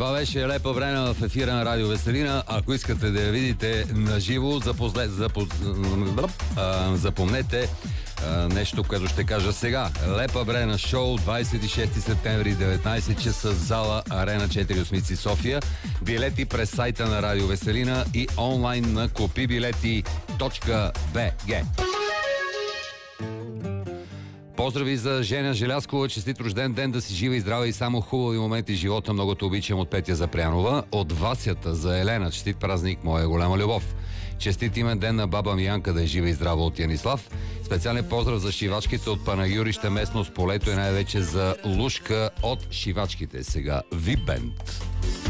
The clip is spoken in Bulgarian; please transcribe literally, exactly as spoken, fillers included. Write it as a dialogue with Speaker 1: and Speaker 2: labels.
Speaker 1: Това беше Лепа Брена в ефира на Радио Веселина. Ако искате да я видите наживо, запозле... запоз... а, запомнете а, нещо, което ще кажа сега. Лепа Брена шоу, двадесет и шести септември, деветнадесет часа, зала Арена четири осмици София. Билети през сайта на Радио Веселина и онлайн на купи билети точка би джи. Поздрави за Женя Желязкова, честит рожден ден, да си жива и здрава и само хубави моменти в живота. Много те обичам, от Петя Запрянова. От Васята за Елена, честит празник, моя голяма любов. Честит имен ден на баба ми Янка, да е жива и здрава, от Янислав. Специален поздрав за шивачките от Панагюрище, местност Полето, и най-вече за Лушка от шивачките. Сега Вибенд.